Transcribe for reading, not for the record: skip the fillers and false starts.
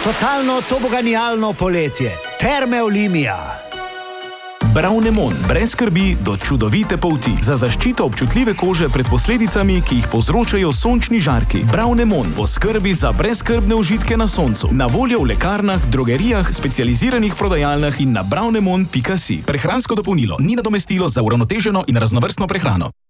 Totalno toboganijalno poletje. Terme Olimia. Bravnemon, brez skrbi do čudovite polti. Za zaščito občutljive kože pred posledicami, ki jih povzročajo sončni žarki. Bravnemon bo skrbi za brezskrbne užitke na soncu. Na voljo v lekarnah, drogerijah, specializiranih prodajalnah in na bravnemon.si. Prehransko dopolnilo ni nadomestilo za uravnoteženo in raznovrstno prehrano.